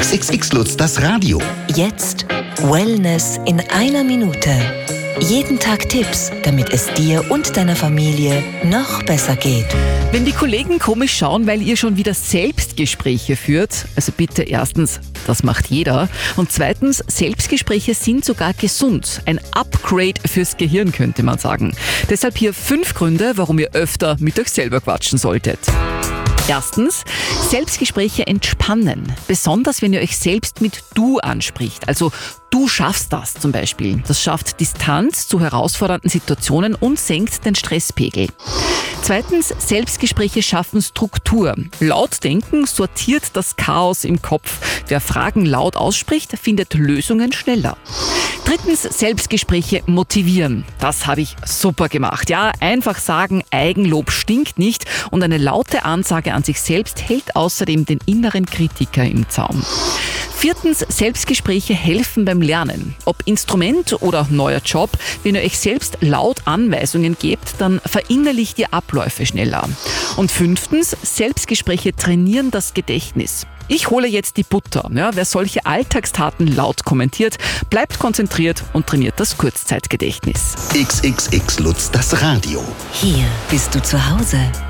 XXX Lutz, das Radio. Jetzt Wellness in einer Minute. Jeden Tag Tipps, damit es dir und deiner Familie noch besser geht. Wenn die Kollegen komisch schauen, weil ihr schon wieder Selbstgespräche führt, also bitte erstens, das macht jeder. Und zweitens, Selbstgespräche sind sogar gesund. Ein Upgrade fürs Gehirn, könnte man sagen. Deshalb hier 5 Gründe, warum ihr öfter mit euch selber quatschen solltet. Erstens, Selbstgespräche entspannen. Besonders wenn ihr euch selbst mit Du anspricht. Also du schaffst das zum Beispiel. Das schafft Distanz zu herausfordernden Situationen und senkt den Stresspegel. Zweitens, Selbstgespräche schaffen Struktur. Laut denken sortiert das Chaos im Kopf. Wer Fragen laut ausspricht, findet Lösungen schneller. Drittens, Selbstgespräche motivieren. Das habe ich super gemacht. Ja, einfach sagen, Eigenlob stinkt nicht und eine laute Ansage an sich selbst hält außerdem den inneren Kritiker im Zaum. Viertens, Selbstgespräche helfen beim Lernen. Ob Instrument oder neuer Job, wenn ihr euch selbst laut Anweisungen gebt, dann verinnerlicht ihr Abläufe schneller. Und fünftens, Selbstgespräche trainieren das Gedächtnis. Ich hole jetzt die Butter. Ja, wer solche Alltagstaten laut kommentiert, bleibt konzentriert und trainiert das Kurzzeitgedächtnis. XXX Lutz, das Radio. Hier bist du zu Hause.